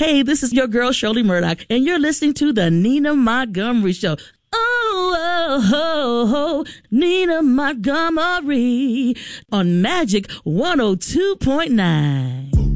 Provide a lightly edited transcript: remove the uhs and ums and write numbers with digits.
Hey, this is your girl, Shirley Murdoch, and you're listening to the Nina Montgomery Show. Oh, Nina Montgomery on Magic 102.9.